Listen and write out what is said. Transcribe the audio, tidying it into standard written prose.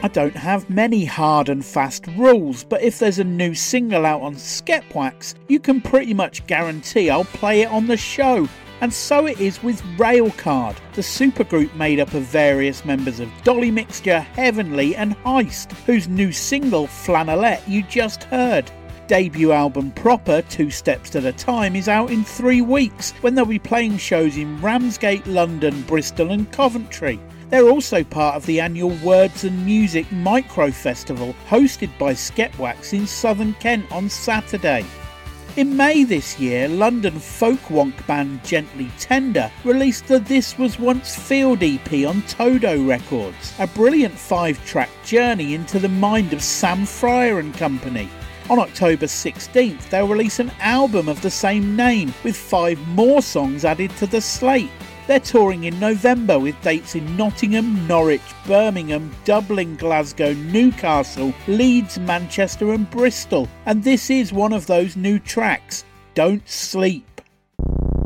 I don't have many hard and fast rules, but if there's a new single out on Skepwax, you can pretty much guarantee I'll play it on the show. And so it is with Railcard, the supergroup made up of various members of Dolly Mixture, Heavenly and Heist, whose new single Flannelette you just heard. Debut album proper, Two Steps at a Time, is out in 3 weeks when they'll be playing shows in Ramsgate, London, Bristol and Coventry. They're also part of the annual Words and Music Micro Festival hosted by Skepwax in southern Kent on Saturday. In May this year, London folk wonk band Gently Tender released the This Was Once Field EP on Todo Records, a brilliant 5-track journey into the mind of Sam Fryer and company. On October 16th, they'll release an album of the same name with 5 more songs added to the slate. They're touring in November with dates in Nottingham, Norwich, Birmingham, Dublin, Glasgow, Newcastle, Leeds, Manchester and Bristol. And this is one of those new tracks, Don't Sleep.